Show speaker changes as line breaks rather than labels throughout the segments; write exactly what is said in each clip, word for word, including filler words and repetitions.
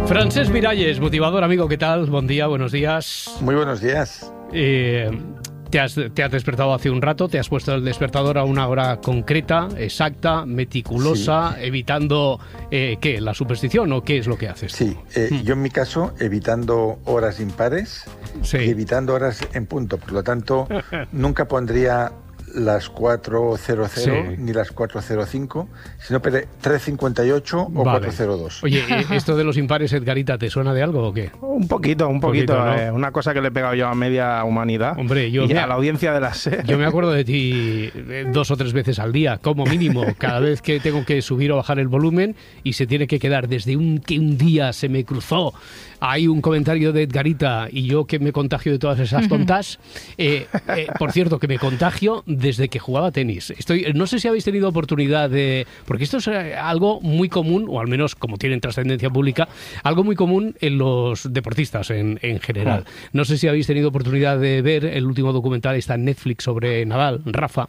Francesc Miralles, motivador, amigo, ¿qué tal? Buen día, buenos días.
Muy buenos días.
Eh, te, has, te has despertado hace un rato, te has puesto el despertador a una hora concreta, exacta, meticulosa, sí. evitando, eh, ¿qué? ¿La superstición o qué es lo que haces?
Sí, eh, hmm. yo en mi caso, evitando horas impares sí. y evitando horas en punto. Por lo tanto, nunca pondría las cuatro cero cero sí. ni las cuatro cero cinco, sino tres cincuenta y ocho o vale. cuatro cero dos.
Oye, ¿esto de los impares, Edgarita, te suena de algo o qué?
Un poquito, un poquito. poquito ¿no? eh, una cosa que le he pegado yo a media humanidad.
Hombre, yo
y
me,
a la audiencia de la SER.
Yo me acuerdo de ti dos o tres veces al día, como mínimo, cada vez que tengo que subir o bajar el volumen y se tiene que quedar desde un que un día se me cruzó. Hay un comentario de Edgarita y yo que me contagio de todas esas tontas. Eh, eh, por cierto, que me contagio desde que jugaba tenis. Estoy, no sé si habéis tenido oportunidad de... Porque esto es algo muy común, o al menos como tienen trascendencia pública, algo muy común en los deportistas en, en general. No sé si habéis tenido oportunidad de ver el último documental, está en Netflix, sobre Nadal, Rafa,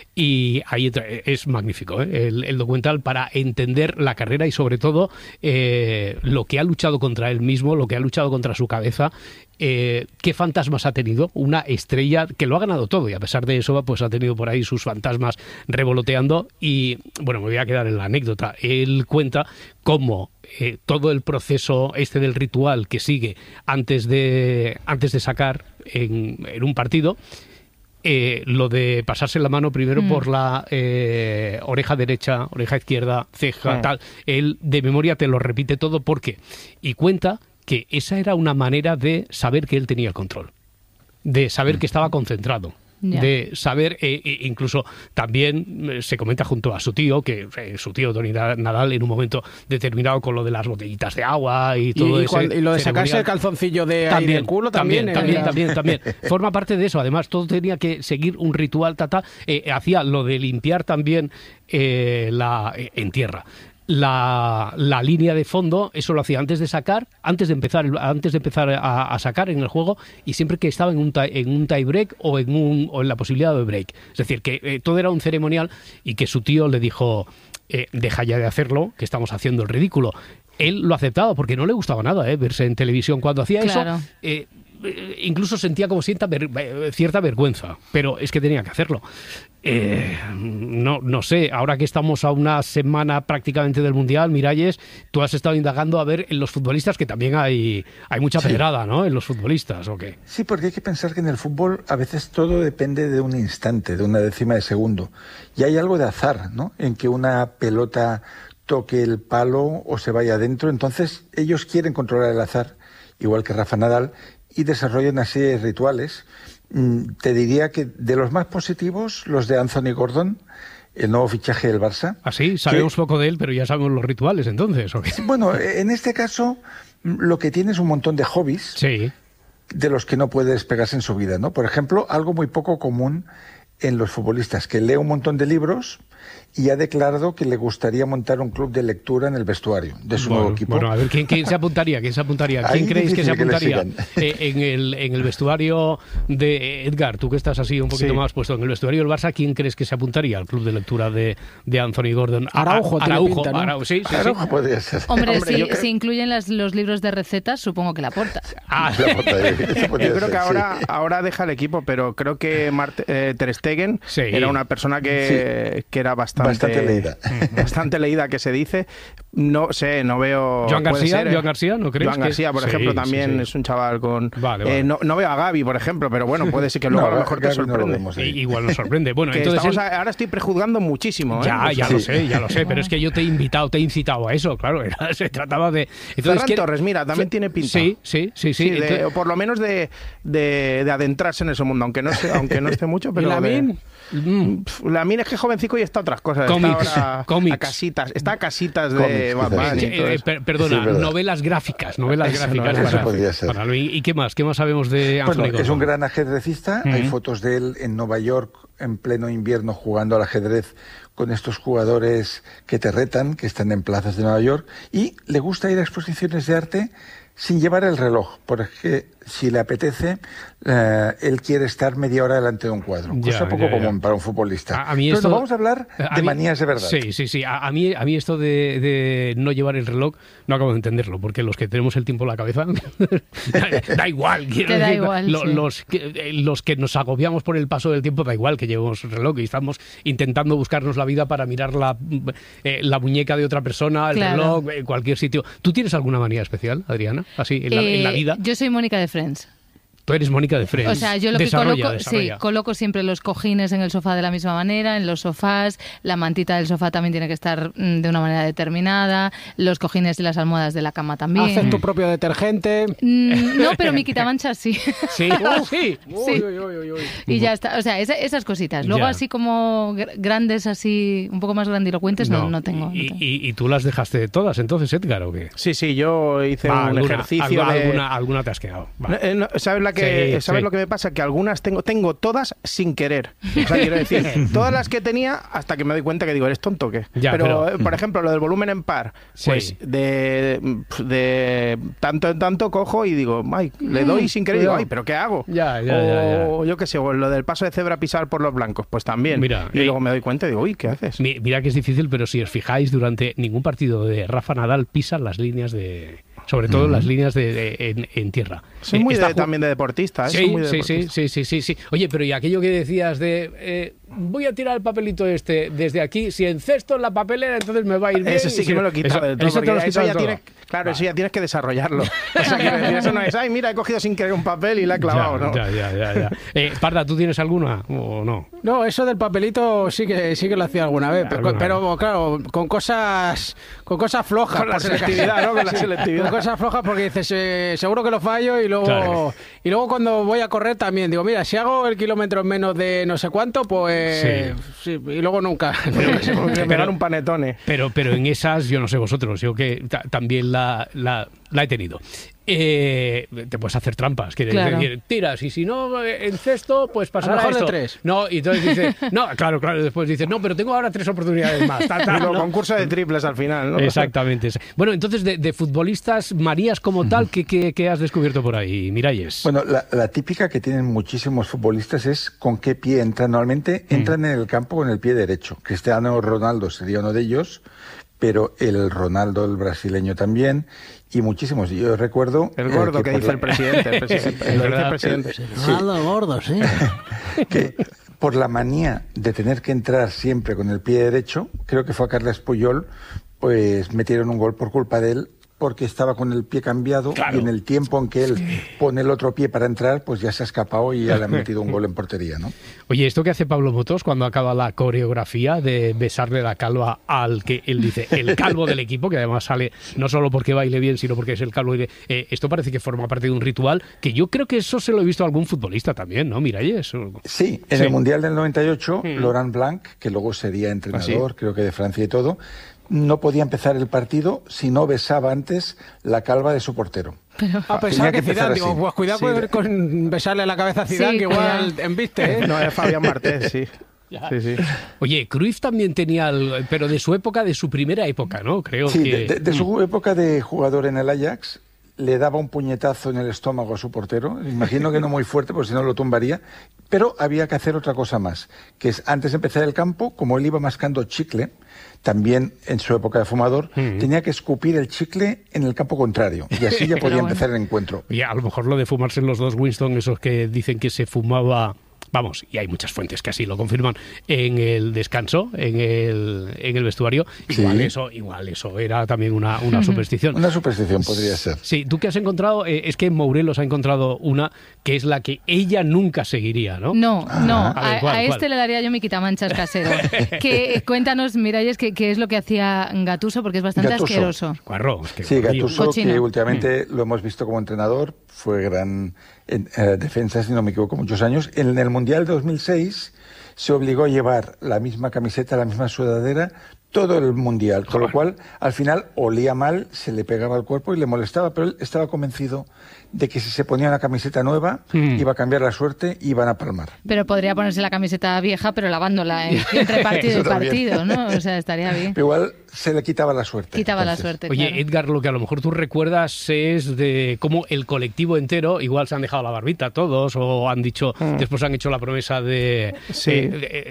y ahí es magnífico, ¿eh? el, el documental para entender la carrera y sobre todo eh, lo que ha luchado contra él mismo, lo que ha luchado contra su cabeza. Eh, ¿Qué fantasmas ha tenido? Una estrella que lo ha ganado todo y a pesar de eso pues ha tenido por ahí sus fantasmas revoloteando y bueno, me voy a quedar en la anécdota. Él cuenta cómo eh, todo el proceso este del ritual que sigue antes de, antes de sacar en, en un partido, Eh, lo de pasarse la mano primero mm. por la eh, oreja derecha, oreja izquierda, ceja, mm. tal. Él de memoria te lo repite todo porque y cuenta que esa era una manera de saber que él tenía el control, de saber que estaba concentrado. Yeah. De saber, eh, incluso también eh, se comenta junto a su tío, que eh, su tío Toni Nadal en un momento determinado con lo de las botellitas de agua y todo
y,
eso.
Y lo de sacarse el calzoncillo de
también,
ahí del culo también.
También,
eh,
también, también, también. Forma parte de eso. Además, todo tenía que seguir un ritual, tata. Eh, hacía lo de limpiar también eh, la eh, en tierra. La, la línea de fondo, eso lo hacía antes de sacar, antes de empezar, antes de empezar a, a sacar en el juego y siempre que estaba en un tie, en un tie break o en un o en la posibilidad de break. Es decir, que eh, todo era un ceremonial y que su tío le dijo eh, deja ya de hacerlo, que estamos haciendo el ridículo. Él lo aceptaba porque no le gustaba nada eh, verse en televisión cuando hacía claro. eso. Eh, incluso sentía como cierta, ver, cierta vergüenza, pero es que tenía que hacerlo. Eh, no, no sé, ahora que estamos a una semana prácticamente del Mundial, Miralles, tú has estado indagando a ver en los futbolistas que también hay, hay mucha sí. pedrada, ¿no? En los futbolistas, ¿o qué?
Sí, porque hay que pensar que en el fútbol a veces todo depende de un instante, de una décima de segundo. Y hay algo de azar, ¿no? En que una pelota toque el palo o se vaya adentro. Entonces ellos quieren controlar el azar, igual que Rafa Nadal, y desarrollan una serie de rituales. Te diría que de los más positivos, los de Anthony Gordon, el nuevo fichaje del Barça.
Ah, sí, sabemos que, poco de él, pero ya sabemos los rituales entonces, ¿o qué?
Bueno, en este caso, lo que tiene es un montón de hobbies
sí.
de los que no puede despegarse en su vida, ¿no? Por ejemplo, algo muy poco común en los futbolistas, que lee un montón de libros y ha declarado que le gustaría montar un club de lectura en el vestuario de su
bueno,
nuevo equipo.
Bueno, a ver, ¿quién, quién se apuntaría? ¿Quién se apuntaría? ¿Quién creéis que se apuntaría? Que eh, en, el, en el vestuario de Edgar, tú que estás así un poquito sí. más puesto, en el vestuario del Barça, ¿quién crees que se apuntaría al club de lectura de, de Anthony Gordon?
Araujo,
Araujo,
pinta, ¿no?
Araujo, sí, sí,
Araujo
sí.
podría ser.
Hombre,
Hombre
si,
creo...
si incluyen las, los libros de recetas, supongo que la porta.
Ah,
la porta yo
creo
ser,
que ahora,
sí.
ahora deja el equipo, pero creo que Mart, eh, Ter Stegen
sí.
era una persona que, sí. que era bastante,
bastante leída.
Bastante leída, que se dice. No sé, no veo...
Joan García,
ser, ¿eh?
Joan García, ¿no crees?
Joan García, por
sí,
ejemplo,
sí,
también
sí.
es un chaval con...
Vale, vale.
Eh, no, no veo a Gavi, por ejemplo, pero bueno, puede ser que luego
no,
a lo mejor te
Gavi
sorprende.
No
igual nos sorprende. Bueno,
que
entonces
estamos
él...
a, ahora estoy prejuzgando muchísimo. ¿eh?
Ya, ya
sí.
lo sé, ya lo sé, pero es que yo te he invitado, te he incitado a eso, claro, era, se trataba de...
Entonces, Ferran ¿quién... Torres, mira, también tiene pinta.
Sí, sí, sí, sí.
sí de,
entonces...
o por lo menos de, de, de adentrarse en ese mundo, aunque no esté, aunque no esté mucho, pero...
¿Y Lamine?
Mm. Lamine es que es jovencico y está a otras cosas.
Cómics,
está ahora
cómics.
A casitas, está a casitas de Batman.
Eh, eh, per, perdona, sí, novelas gráficas, novelas
eso
gráficas.
No, eso
para,
podría ser.
Para, ¿y, ¿Y qué más? ¿Qué más sabemos de Anthony
Bueno,
Gordon?
es un gran ajedrecista, uh-huh. Hay fotos de él en Nueva York en pleno invierno jugando al ajedrez con estos jugadores que te retan, que están en plazas de Nueva York, y le gusta ir a exposiciones de arte sin llevar el reloj, porque si le apetece, eh, él quiere estar media hora delante de un cuadro,
ya,
cosa poco
ya, ya.
común para un futbolista.
A, a mí
Entonces
esto,
no vamos a hablar
a
de
mí,
manías de verdad.
Sí, sí, sí. A, a, mí, a mí esto de, de no llevar el reloj no acabo de entenderlo, porque los que tenemos el tiempo en la cabeza, da, da igual. Quiero
Te da
decir,
igual,
lo,
sí.
los, que, los que nos agobiamos por el paso del tiempo, da igual que llevemos reloj y estamos intentando buscarnos la vida para mirar la, eh, la muñeca de otra persona, el
Claro.
reloj, en cualquier sitio. ¿Tú tienes alguna manía especial, Adriana? Así, en la,
Eh,
en la vida.
Yo soy Mónica de Friends.
Tú eres Mónica de Friends.
O sea, yo lo que
Desarrolla,
coloco,
desarrolla.
sí, coloco siempre los cojines en el sofá de la misma manera, en los sofás, la mantita del sofá también tiene que estar mm, de una manera determinada, los cojines y las almohadas de la cama también.
Haces tu propio detergente.
Mm, no, pero mi quitamanchas sí.
Sí, ah, sí.
Sí.
Uy, uy, uy, uy, uy.
Y ya está, o sea, esa- esas cositas. Luego
Ya.
así como gr- grandes, así, un poco más grandilocuentes, no, no tengo. no
Y,
tengo.
y- y tú las dejaste de todas, entonces, Edgar, ¿o qué?
Sí, sí, yo hice
Va,
un
alguna,
ejercicio
algo-
de...
alguna, alguna te has quedado. Va.
No, eh, no, ¿Sabes, la que,
Sí,
¿sabes
sí.
lo que me pasa? Que algunas tengo, tengo todas sin querer. O sea, quiero decir, todas las que tenía hasta que me doy cuenta que digo, ¿eres tonto o qué?
Ya,
pero,
pero-
eh, por ejemplo, lo del volumen en par,
Sí.
pues de, de tanto en tanto cojo y digo, ay, le doy sin querer y digo,
cuidado.
ay, ¿pero qué hago?
Ya, ya,
o
ya,
yo qué sé, o lo del paso de cebra pisar por los blancos, pues también.
Mira,
y
eh,
luego me doy cuenta y digo, uy, ¿qué haces?
Mi- Mira que es difícil, pero si os fijáis, durante ningún partido de Rafa Nadal pisan las líneas de... Sobre todo las líneas de, de- en, en tierra.
Soy
Eh,
muy
está
de-
ju-
también de deportista, ¿eh? Soy
Sí,
muy de
sí, sí,
deportista.
sí, sí, sí, sí. Oye, pero y aquello que decías de eh, voy a tirar el papelito este desde aquí, si encesto en la papelera, entonces me va a ir bien.
Eso sí
y
que
si-
me lo he quitado
eso-
del todo,
eso te
porque
lo has
eso
quitado
ya
del todo.
tienes, claro, eso
Va.
ya tienes que desarrollarlo. O sea, quiero decir, eso no es, ay, mira, he cogido sin querer un papel y la he clavado,
ya,
¿no?
ya, ya, ya, ya. Eh, Parda, ¿tú tienes alguna o no?
No, eso del papelito sí que sí que lo hacía alguna vez, pero,
Alguna
pero, claro, con cosas con cosas flojas.
Con la
por si acaso.
selectividad, ¿no? Con la
Sí,
selectividad.
Con cosas flojas porque dices, eh, seguro que lo fallo y luego
Claro.
y luego cuando voy a correr también digo, mira, si hago el kilómetro en menos de no sé cuánto, pues sí, y luego nunca. nunca se me ocurre.
Que pegar un panetone.
Pero, pero en esas, yo no sé vosotros, yo que ta- también la, la, la he tenido. Eh, te puedes hacer trampas, quiere
Claro.
decir, tiras y si no eh, en cesto, pues pasará
mejor de
esto.
tres.
No, y entonces dices, no, claro, claro, después dices, no, pero tengo ahora tres oportunidades más. ta, ta,
Y luego
¿no?
concurso de triples al final, ¿no?
Exactamente. Bueno, entonces de, de futbolistas, Marías como tal, ¿qué, qué, qué has descubierto por ahí, Miralles?
Bueno, la, la típica que tienen muchísimos futbolistas es con qué pie entran. Normalmente entran en el campo con el pie derecho. Cristiano Ronaldo sería uno de ellos, pero el Ronaldo, el brasileño también, y muchísimos. Yo recuerdo...
El gordo
eh,
que
por
dice
la-
el presidente. El presidente
Es
lo dice
verdad.
el presidente.
Ronaldo gordo, sí.
que por la manía de tener que entrar siempre con el pie derecho, creo que fue a Carles Puyol, pues metieron un gol por culpa de él, porque estaba con el pie cambiado
Claro.
y en el tiempo en que él pone el otro pie para entrar, pues ya se ha escapado y ya le han metido un gol en portería, ¿no?
Oye, esto que hace Pablo Motos cuando acaba la coreografía de besarle la calva al que él dice, el calvo del equipo, que además sale no solo porque baile bien, sino porque es el calvo. Eh, esto parece que forma parte de un ritual que yo creo que eso se lo he visto a algún futbolista también, ¿no? Miralles.
Sí, en
Sí.
el Mundial del noventa y ocho,
Mm.
Laurent Blanc, que luego sería entrenador,
¿Ah, sí?
creo que de Francia y todo, no podía empezar el partido si no besaba antes la calva de su portero.
Ah,
Tenía
pensaba
que
que Zidane,
empezar
digo,
así.
pues cuidado
Sí.
con, con besarle la cabeza a Zidane,
Sí,
que igual
cuidado.
embiste, ¿eh?
No, es Fabián Martés, sí. Sí, sí.
Oye, Cruyff también tenía, el- pero de su época, de su primera época, ¿no? Creo
Sí,
que...
de, de- de su época de jugador en el Ajax, le daba un puñetazo en el estómago a su portero. Imagino que no muy fuerte, porque si no lo tumbaría. Pero había que hacer otra cosa más, que es antes de empezar el campo, como él iba mascando chicle, también en su época de fumador,
Mm.
tenía que escupir el chicle en el campo contrario. Y así ya podía
bueno.
empezar el encuentro.
Y a lo mejor lo de fumarse en los dos Winston, esos que dicen que se fumaba, vamos, y hay muchas fuentes que así lo confirman, en el descanso, en el, en el vestuario, igual
Sí.
eso, igual eso era también una, una superstición.
Una superstición podría ser.
Sí, tú que has encontrado, eh, es que Mourelos ha encontrado una que es la que ella nunca seguiría, ¿no?
No, no,
A ver,
a,
¿cuál,
a
cuál?
este le daría yo mi quitamanchas casero. que, cuéntanos, Miralles, qué qué es lo que hacía Gattuso, porque es bastante
Gattuso.
asqueroso.
Guarro, es que
Sí, Gattuso,
Cochino.
que últimamente lo hemos visto como entrenador, fue gran en, eh, defensa, si no me equivoco, muchos años. En el Mundial de dos mil seis se obligó a llevar la misma camiseta, la misma sudadera, todo el Mundial, con lo cual al final olía mal, se le pegaba al cuerpo y le molestaba, pero él estaba convencido de que si se ponía una camiseta nueva mm. iba a cambiar la suerte y iban a palmar.
Pero podría ponerse la camiseta vieja, pero lavándola entre partido y partido, ¿no? O sea, estaría bien.
Pero igual se le quitaba la suerte.
Quitaba
entonces.
la suerte,
Oye,
claro.
Edgar, lo que a lo mejor tú recuerdas es de cómo el colectivo entero, igual se han dejado la barbita todos, o han dicho, mm. después han hecho la promesa de,
sí.
eh,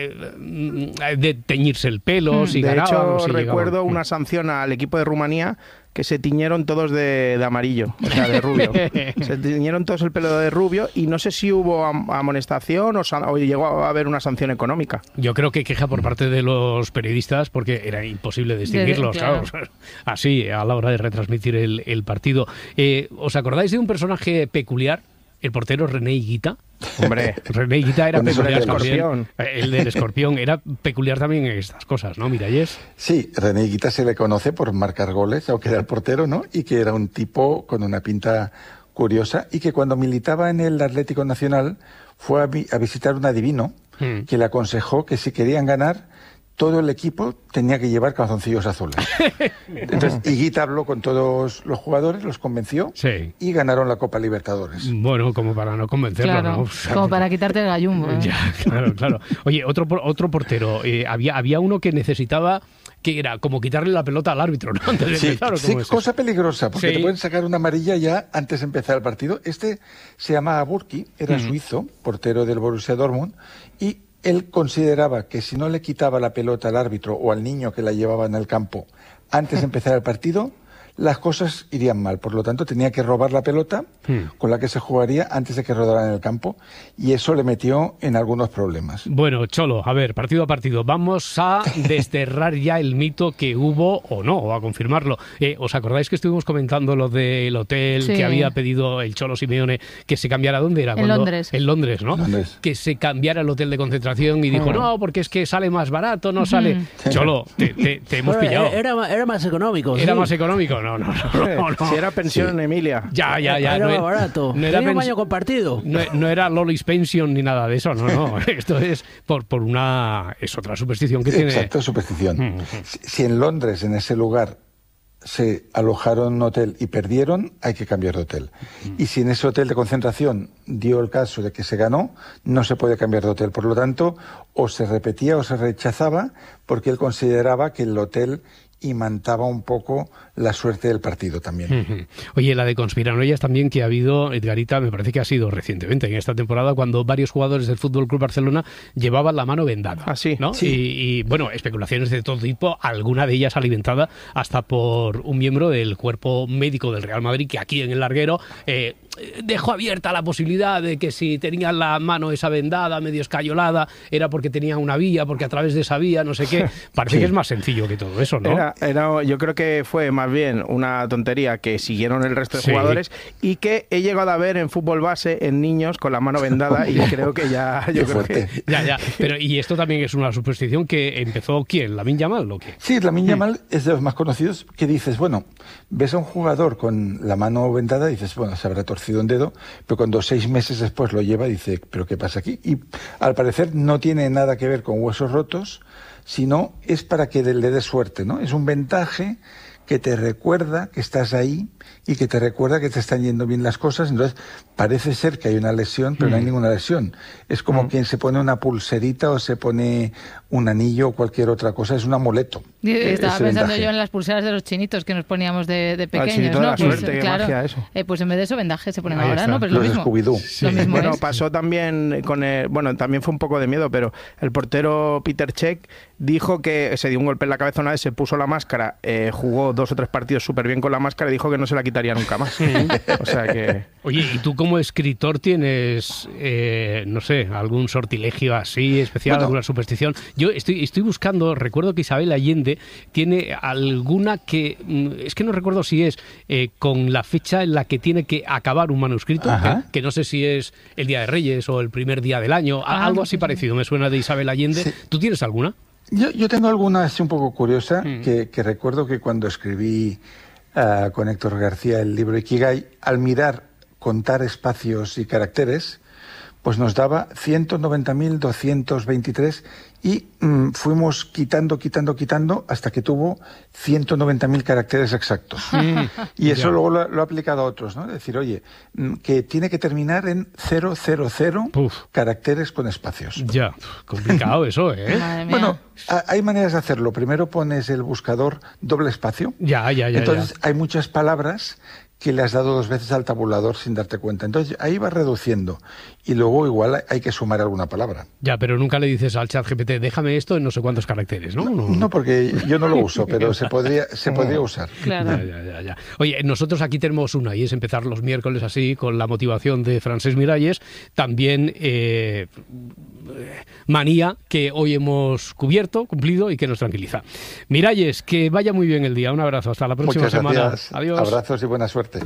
de, de, de teñirse el pelo, mm. si
de
ganaban,
hecho,
o si
recuerdo
llegaban.
una sanción al equipo de Rumanía que se tiñeron todos de, de amarillo, o sea, de rubio. Se tiñeron todos el pelo de rubio y no sé si hubo am amonestación o, o llegó a haber una sanción económica.
Yo creo que queja por parte de los periodistas porque era imposible distinguirlos, de, claro. claro. Así, a la hora de retransmitir el, el partido. Eh, ¿Os acordáis de un personaje peculiar? El portero René Higuita.
Hombre,
René Higuita era peculiar
del escorpión.
El del escorpión era peculiar también en estas cosas, ¿no, Miralles?
Sí, René Higuita se le conoce por marcar goles, aunque era el portero, ¿no? Y que era un tipo con una pinta curiosa y que cuando militaba en el Atlético Nacional fue a, vi a visitar un adivino hmm. que le aconsejó que si querían ganar todo el equipo tenía que llevar calzoncillos azules. Entonces, Higuita habló con todos los jugadores, los convenció
sí.
y ganaron la Copa Libertadores.
Bueno, como para no convencerlo,
claro,
¿no? O sea,
como para quitarte el gallumbo. ¿eh?
Ya, claro, claro. Oye, otro, otro portero. Eh, había, había uno que necesitaba, que era como quitarle la pelota al árbitro, ¿no? Antes de
sí,
empezar, ¿o
sí,
es
cosa
eso?
peligrosa, porque
sí.
te pueden sacar una amarilla ya antes de empezar el partido. Este se llamaba Burki, era mm. suizo, portero del Borussia Dortmund, y él consideraba que si no le quitaba la pelota al árbitro o al niño que la llevaba en el campo antes de empezar el partido, las cosas irían mal. Por lo tanto, tenía que robar la pelota hmm. con la que se jugaría antes de que rodara en el campo y eso le metió en algunos problemas.
Bueno, Cholo, a ver, partido a partido. Vamos a desterrar ya el mito que hubo o no, o a confirmarlo. Eh, ¿Os acordáis que estuvimos comentando lo del hotel sí. que había pedido el Cholo Simeone que se cambiara? ¿Dónde era?
En
Cuando,
Londres.
En Londres, ¿no?
Londres.
Que se cambiara el hotel de concentración y dijo, hmm. no, porque es que sale más barato, no sale... Hmm. Cholo, te, te, te hemos
Pero
pillado.
Era, era más económico.
Era
sí.
más económico. No, no, no, no.
Si era pensión, sí. Emilia.
Ya, ya, ya.
Era
no
más barato.
No era
Tenía un baño compartido.
No, no era Lolis Pension ni nada de eso, no, no. Esto es por, por una... Es otra superstición que tiene...
Exacto, superstición. Mm. Si, si en Londres, en ese lugar, se alojaron en un hotel y perdieron, hay que cambiar de hotel. Mm. Y si en ese hotel de concentración dio el caso de que se ganó, no se puede cambiar de hotel. Por lo tanto, o se repetía o se rechazaba, porque él consideraba que el hotel imantaba un poco la suerte del partido también.
Uh-huh. Oye, la de conspiranoias también que ha habido, Edgarita, me parece que ha sido recientemente, en esta temporada, cuando varios jugadores del Fútbol Club Barcelona llevaban la mano vendada.
¿Ah, sí?
¿no?
Sí.
Y, y, bueno, especulaciones de todo tipo, alguna de ellas alimentada hasta por un miembro del cuerpo médico del Real Madrid, que aquí en el larguero eh, dejó abierta la posibilidad de que si tenían la mano esa vendada, medio escayolada, era porque tenían una vía, porque a través de esa vía, no sé qué. Parece sí. que es más sencillo que todo eso, ¿no?
Era, era, yo creo que fue más bien una tontería que siguieron el resto de sí. jugadores y que he llegado a ver en fútbol base en niños con la mano vendada y creo que ya... Yo creo que...
Ya, ya. Pero, y esto también es una superstición que empezó, ¿quién? ¿Lamine Yamal o qué?
Sí, Lamine Yamal mm. es de los más conocidos, que dices, bueno, ves a un jugador con la mano vendada y dices, bueno, se habrá torcido un dedo, pero cuando seis meses después lo lleva, dice, ¿pero qué pasa aquí? Y al parecer no tiene nada que ver con huesos rotos, sino es para que le dé suerte, ¿no? Es un vendaje que te recuerda que estás ahí y que te recuerda que te están yendo bien las cosas. Entonces, parece ser que hay una lesión, pero mm. no hay ninguna lesión. Es como mm. quien se pone una pulserita o se pone un anillo o cualquier otra cosa. Es un amuleto.
Estaba pensando vendaje. yo en las pulseras de los chinitos que nos poníamos de, de pequeños, ¿no?
De
Pues,
suerte,
claro,
magia, eso.
Eh, pues en vez de eso, vendaje se ponen
Ahí
ahora,
está.
¿no? Pero
los
lo mismo.
Scooby-Doo.
Sí. Lo mismo
bueno,
es.
pasó también con el... Bueno, también fue un poco de miedo, pero el portero Peter Cech dijo que se dio un golpe en la cabeza una vez, se puso la máscara, eh, jugó dos o tres partidos súper bien con la máscara y dijo que no se la quitaría nunca más. O sea que...
Oye, ¿y tú como escritor tienes, eh, no sé, algún sortilegio así especial, bueno, alguna superstición? Yo estoy, estoy buscando, recuerdo que Isabel Allende tiene alguna que, es que no recuerdo si es eh, con la fecha en la que tiene que acabar un manuscrito, que, que no sé si es el Día de Reyes o el primer día del año, ah, algo así parecido, me suena de Isabel Allende. Sí. ¿Tú tienes alguna?
Yo, yo tengo alguna así un poco curiosa, mm. que, que recuerdo que cuando escribí uh, con Héctor García el libro Ikigai, al mirar, contar espacios y caracteres, pues nos daba ciento noventa mil doscientos veintitrés y mm, fuimos quitando, quitando, quitando hasta que tuvo ciento noventa mil caracteres exactos. Y eso
Ya.
luego lo, lo ha aplicado a otros, ¿no? Es decir, oye, mm, que tiene que terminar en cero cero cero
Uf.
caracteres con espacios.
Ya, complicado eso, ¿eh?
Madre mía.
Bueno, a- hay maneras de hacerlo. Primero pones el buscador doble espacio.
Ya, ya, ya.
Entonces
ya.
hay muchas palabras que le has dado dos veces al tabulador sin darte cuenta. Entonces ahí vas reduciendo. Y luego igual hay- hay que sumar alguna palabra.
Ya, pero nunca le dices al chat G P T, déjame esto en no sé cuántos caracteres, ¿no? No.
No, porque yo no lo uso, pero se podría, se podría usar.
Claro.
Ya, ya, ya, ya. Oye, nosotros aquí tenemos una y es empezar los miércoles así con la motivación de Francesc Miralles, también eh, manía que hoy hemos cubierto, cumplido y que nos tranquiliza. Miralles, que vaya muy bien el día. Un abrazo, hasta la próxima
Muchas
semana.
gracias.
Adiós.
Abrazos y buena suerte.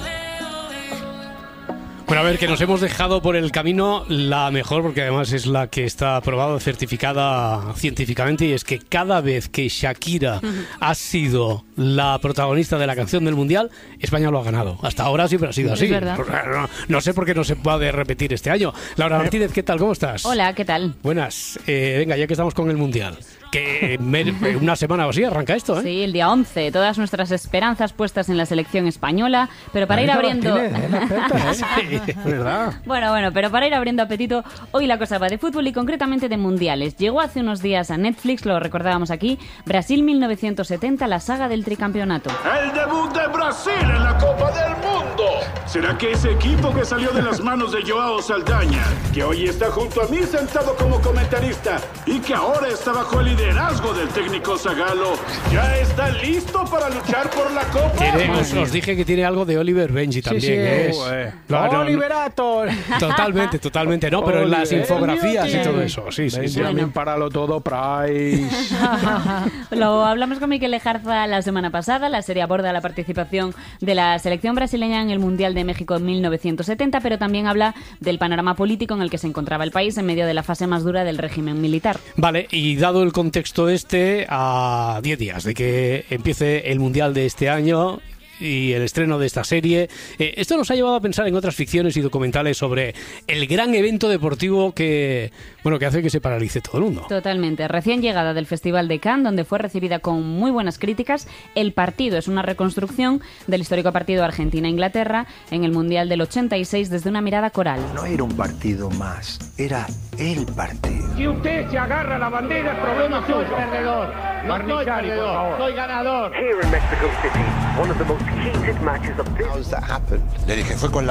Bueno, a ver, que nos hemos dejado por el camino la mejor, porque además es la que está aprobada, certificada científicamente, y es que cada vez que Shakira ha sido la protagonista de la canción del Mundial, España lo ha ganado. Hasta ahora siempre ha sido
Es
así.
verdad.
No, no sé por qué no se puede repetir este año. Laura Martínez, ¿qué tal? ¿Cómo estás?
Hola, ¿qué tal?
Buenas. Eh, venga, ya que estamos con el Mundial, que me- una semana o así arranca esto, ¿eh?
Sí, el día once, todas nuestras esperanzas puestas en la selección española, pero para ir
Marita
abriendo...
Martínez, ¿eh? La experta, ¿eh?
Sí.
¿Verdad?
Bueno, bueno, pero para ir abriendo apetito, hoy la cosa va de fútbol y concretamente de mundiales. Llegó hace unos días a Netflix, lo recordábamos aquí, Brasil mil novecientos setenta, la saga del tricampeonato.
El debut de Brasil en la Copa del Mundo. ¿Será que ese equipo que salió de las manos de Joao Saldaña, que hoy está junto a mí sentado como comentarista y que ahora está bajo el liderazgo del técnico Zagallo, ya está listo para luchar por la Copa?
Tiene- os, os dije que tiene algo de Oliver Benji también.
sí,
¿eh?
uh, eh.
No, no, no.
Oliverato.
Totalmente, totalmente. No, pero en las
Oliver.
infografías y todo eso. Sí, sí, sí.
Benjamin, páralo todo, Price.
Lo hablamos con Miquel Lejarza la semana pasada. La serie aborda la participación de la selección brasileña en el Mundial de México en mil novecientos setenta, pero también habla del panorama político en el que se encontraba el país en medio de la fase más dura del régimen militar.
Vale, y dado el contexto este, a diez días de que empiece el Mundial de este año y el estreno de esta serie, eh, esto nos ha llevado a pensar en otras ficciones y documentales sobre el gran evento deportivo que, bueno, que hace que se paralice todo el mundo.
Totalmente. Recién llegada del Festival de Cannes, donde fue recibida con muy buenas críticas, El Partido es una reconstrucción del histórico partido Argentina-Inglaterra en el Mundial del ochenta y seis desde una mirada coral.
No era un partido más, era el partido.
Si usted se agarra a la bandera, el problema es suyo. Perdedor. No soy perdedor, soy ganador.
Here in Mexico City, one of the most heated matches of this.
Le dije, fue con la